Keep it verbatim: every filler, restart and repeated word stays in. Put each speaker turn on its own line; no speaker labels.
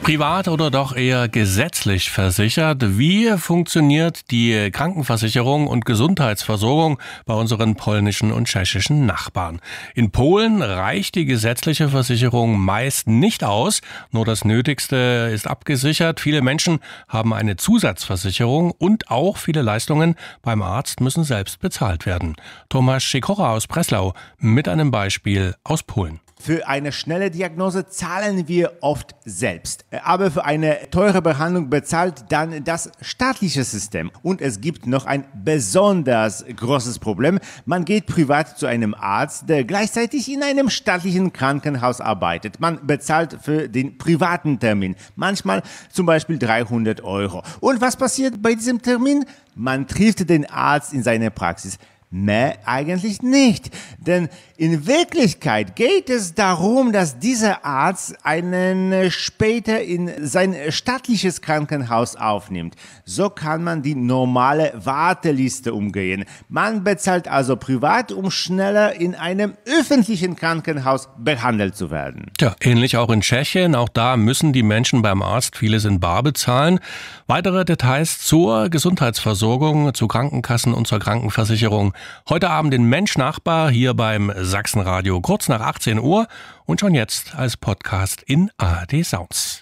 Privat oder doch eher gesetzlich versichert? Wie funktioniert die Krankenversicherung und Gesundheitsversorgung bei unseren polnischen und tschechischen Nachbarn? In Polen reicht die gesetzliche Versicherung meist nicht aus. Nur das Nötigste ist abgesichert. Viele Menschen haben eine Zusatzversicherung und auch viele Leistungen beim Arzt müssen selbst bezahlt werden. Tomasz Sikora aus Breslau mit einem Beispiel aus Polen.
Für eine schnelle Diagnose zahlen wir oft selbst. Aber für eine teure Behandlung bezahlt dann das staatliche System. Und es gibt noch ein besonders großes Problem. Man geht privat zu einem Arzt, der gleichzeitig in einem staatlichen Krankenhaus arbeitet. Man bezahlt für den privaten Termin. Manchmal zum Beispiel dreihundert Euro. Und was passiert bei diesem Termin? Man trifft den Arzt in seiner Praxis. Mehr eigentlich nicht, denn in Wirklichkeit geht es darum, dass dieser Arzt einen später in sein staatliches Krankenhaus aufnimmt. So kann man die normale Warteliste umgehen. Man bezahlt also privat, um schneller in einem öffentlichen Krankenhaus behandelt zu werden.
Ja, ähnlich auch in Tschechien. Auch da müssen die Menschen beim Arzt vieles in bar bezahlen. Weitere Details zur Gesundheitsversorgung, zu Krankenkassen und zur Krankenversicherung heute Abend in Mensch Nachbar hier beim Sachsenradio kurz nach achtzehn Uhr und schon jetzt als Podcast in A R D Sounds.